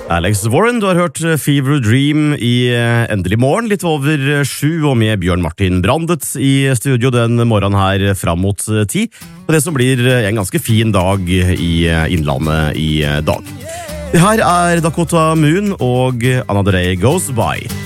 Alex Warren, du har hørt Fever Dream i Endelig morgen, litt over 7, og med Bjørn Martin Brandet i studio den morgenen her fram mot 10. Og det som blir en ganske fin dag i Innlandet i dag. Det her er Dakota Moon og Another Day Goes By.